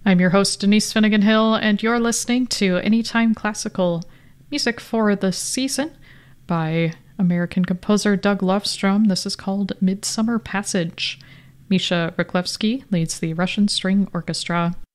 I'm your host, Denise Finnegan Hill, and you're listening to Anytime Classical, music for the season by American composer Doug Lofstrom. This is called Midsummer Passage. Misha Ryklevsky leads the Russian String Orchestra.